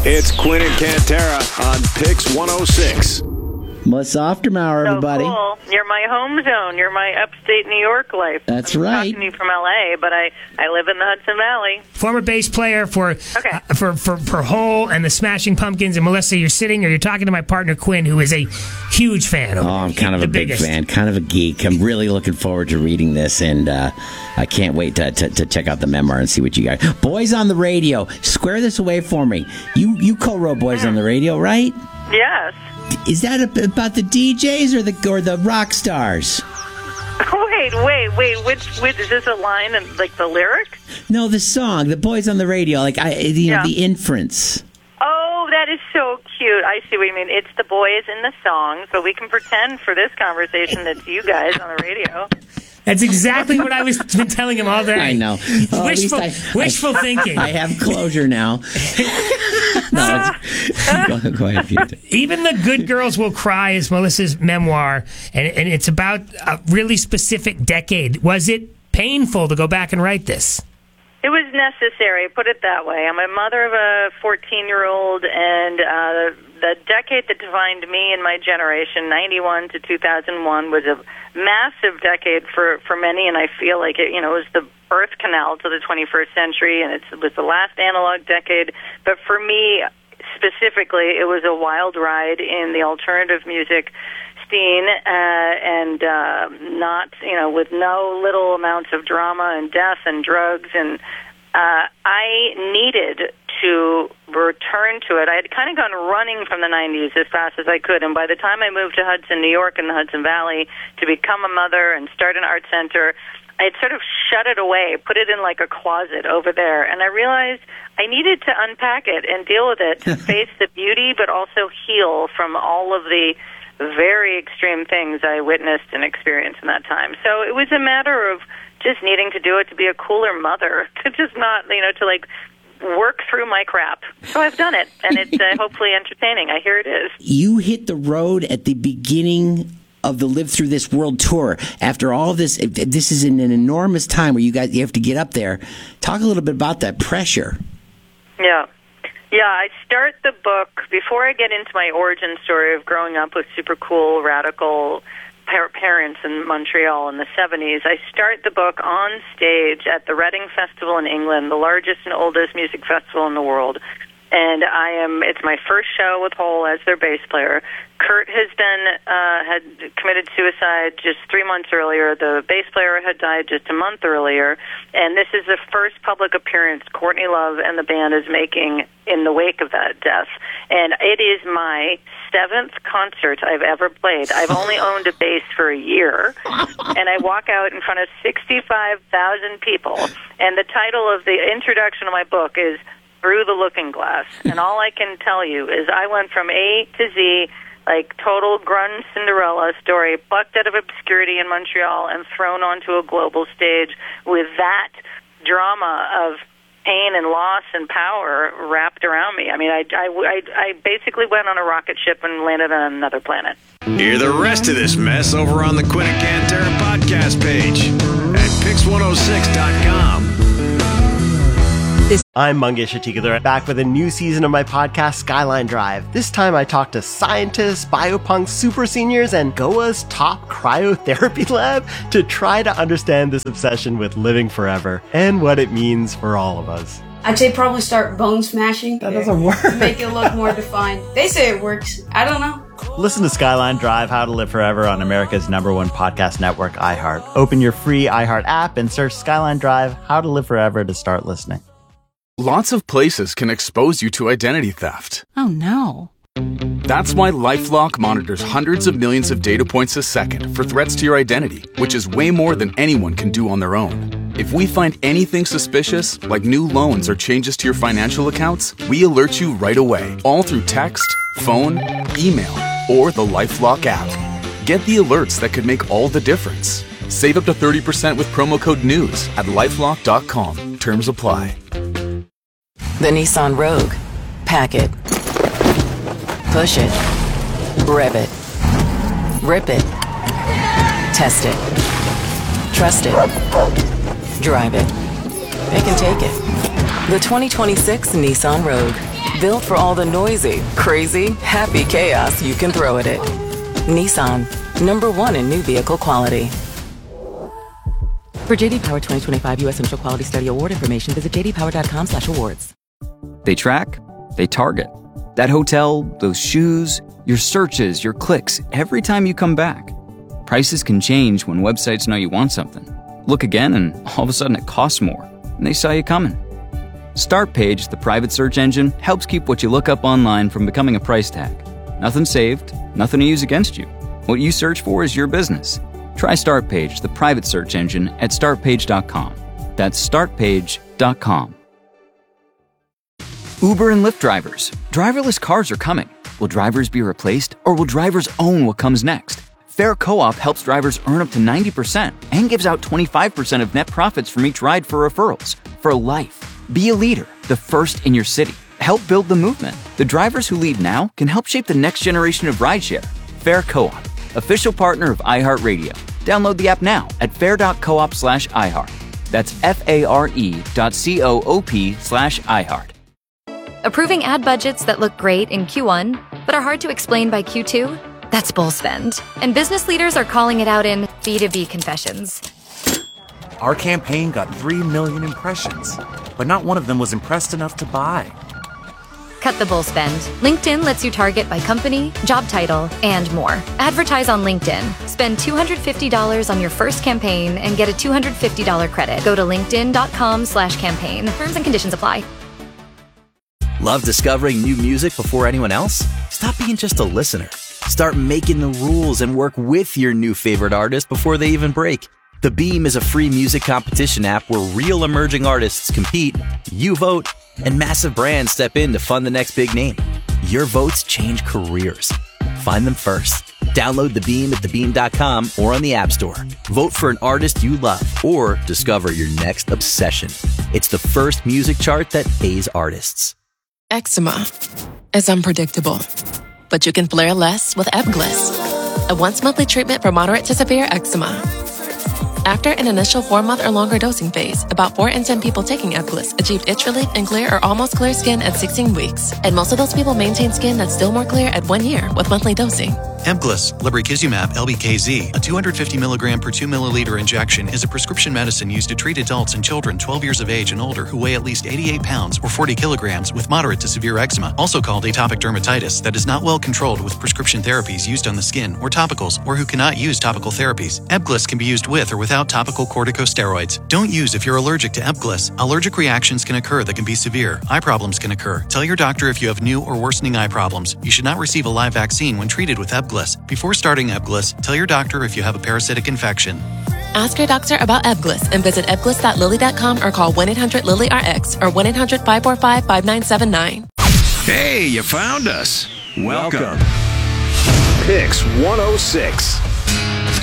It's Quinn and Cantera on Pix 106. Melissa Oftermauer, everybody. Cool. You're my home zone. You're my upstate New York life. That's I'm right. talking to you from L.A., but I live in the Hudson Valley. Former bass player for Hole and the Smashing Pumpkins. And Melissa, you're talking to my partner Quinn, who is a huge fan of. Oh, I'm kind of a big fan, kind of a geek. I'm really looking forward to reading this, and I can't wait to check out the memoir and see what you got. Boys on the Radio. Square this away for me. You co-wrote Boys on the Radio, right? Yes. Is that about the DJs or the rock stars? Wait. Which is this a line and like the lyric? No, the song, the Boys on the Radio, the inference. Oh, that is so cute. I see what you mean. It's the boys in the song, so we can pretend for this conversation that's you guys on the radio. That's exactly what I was been telling him all day. I know. Wishful thinking. I have closure now. Go ahead, Peter. Even the Good Girls Will Cry is Melissa's memoir, and it's about a really specific decade. Was it painful to go back and write this? It was necessary, put it that way. I'm a mother of a 14-year-old, and the decade that defined me and my generation, 91 to 2001, was a massive decade for many, and I feel like it was the birth canal to the 21st century, and it was the last analog decade. But for me, specifically, it was a wild ride in the alternative music scene, and not, with no little amounts of drama and death and drugs, and I needed to return to it. I had kind of gone running from the 90s as fast as I could, and by the time I moved to Hudson, New York, in the Hudson Valley, to become a mother and start an art center, I had sort of shut it away, put it in like a closet over there, and I realized I needed to unpack it and deal with it, to face the beauty, but also heal from all of the very extreme things I witnessed and experienced in that time. So it was a matter of just needing to do it to be a cooler mother, to just not, to like work through my crap. So I've done it, and it's hopefully entertaining. I hear it is. You hit the road at the beginning of the Live Through This World Tour. After all of this, this is in an enormous time where you have to get up there. Talk a little bit about that pressure. Yeah, I start the book, before I get into my origin story of growing up with super cool, radical parents in Montreal in the 70s, I start the book on stage at the Reading Festival in England, the largest and oldest music festival in the world. And it's my first show with Hole as their bass player. Kurt had committed suicide just 3 months earlier. The bass player had died just a month earlier. And this is the first public appearance Courtney Love and the band is making in the wake of that death. And it is my 7th concert I've ever played. I've only owned a bass for a year. And I walk out in front of 65,000 people. And the title of the introduction of my book is Through the Looking Glass. And all I can tell you is I went from A to Z, like total grunge Cinderella story, plucked out of obscurity in Montreal and thrown onto a global stage with that drama of pain and loss and power wrapped around me. I mean, I basically went on a rocket ship and landed on another planet. Hear the rest of this mess over on the Quinn and Cantera podcast page at Pix106.com. I'm Mangesh Atikadar, back with a new season of my podcast, Skyline Drive. This time I talk to scientists, biopunks, super seniors, and Goa's top cryotherapy lab to try to understand this obsession with living forever and what it means for all of us. I'd say probably start bone smashing. That doesn't work. Make it look more defined. They say it works. I don't know. Listen to Skyline Drive, How to Live Forever on America's #1 podcast network, iHeart. Open your free iHeart app and search Skyline Drive, How to Live Forever to start listening. Lots of places can expose you to identity theft. Oh, no. That's why LifeLock monitors hundreds of millions of data points a second for threats to your identity, which is way more than anyone can do on their own. If we find anything suspicious, like new loans or changes to your financial accounts, we alert you right away, all through text, phone, email, or the LifeLock app. Get the alerts that could make all the difference. Save up to 30% with promo code NEWS at LifeLock.com. Terms apply. The Nissan Rogue. Pack it. Push it. Rev it. Rip it. Test it. Trust it. Drive it. They can take it. The 2026 Nissan Rogue. Built for all the noisy, crazy, happy chaos you can throw at it. Nissan, #1 in new vehicle quality. For JD Power 2025 U.S. Central Quality Study Award information, visit jdpower.com/awards. They track, they target. That hotel, those shoes, your searches, your clicks, every time you come back. Prices can change when websites know you want something. Look again and all of a sudden it costs more, and they saw you coming. Startpage, the private search engine, helps keep what you look up online from becoming a price tag. Nothing saved, nothing to use against you. What you search for is your business. Try Startpage, the private search engine, at startpage.com. That's startpage.com. Uber and Lyft drivers. Driverless cars are coming. Will drivers be replaced, or will drivers own what comes next? Fair Co-op helps drivers earn up to 90% and gives out 25% of net profits from each ride for referrals. For life. Be a leader, the first in your city. Help build the movement. The drivers who lead now can help shape the next generation of rideshare. Fair Co-op, official partner of iHeartRadio. Download the app now at fair.coop/iHeart. That's FARE.coop/iHeart. Approving ad budgets that look great in Q1, but are hard to explain by Q2? That's bull spend. And business leaders are calling it out in B2B confessions. Our campaign got 3 million impressions, but not one of them was impressed enough to buy. Cut the bull spend. LinkedIn lets you target by company, job title, and more. Advertise on LinkedIn. Spend $250 on your first campaign and get a $250 credit. Go to linkedin.com/campaign. Terms and conditions apply. Love discovering new music before anyone else? Stop being just a listener. Start making the rules and work with your new favorite artist before they even break. The Beam is a free music competition app where real emerging artists compete, you vote, and massive brands step in to fund the next big name. Your votes change careers. Find them first. Download The Beam at thebeam.com or on the App Store. Vote for an artist you love or discover your next obsession. It's the first music chart that pays artists. Eczema is unpredictable, but you can flare less with Ebglyss, a once-monthly treatment for moderate to severe eczema. After an initial 4-month or longer dosing phase, about 4 in 10 people taking Ebglyss achieved itch relief and clear or almost clear skin at 16 weeks. And most of those people maintain skin that's still more clear at 1 year with monthly dosing. Ebglyss, lebrikizumab LBKZ, a 250 milligram per 2 milliliter injection, is a prescription medicine used to treat adults and children 12 years of age and older who weigh at least 88 pounds or 40 kilograms with moderate to severe eczema, also called atopic dermatitis, that is not well controlled with prescription therapies used on the skin or topicals, or who cannot use topical therapies. Ebglyss can be used with or without topical corticosteroids. Don't use if you're allergic to Ebglyss. Allergic reactions can occur that can be severe. Eye problems can occur. Tell your doctor if you have new or worsening eye problems. You should not receive a live vaccine when treated with Ebglyss. Before starting Ebglyss, tell your doctor if you have a parasitic infection. Ask your doctor about Ebglyss and visit ebglyss.lilly.com or call 1-800-LILY-RX or 1-800-545-5979. Hey, you found us. Welcome. Pix 106.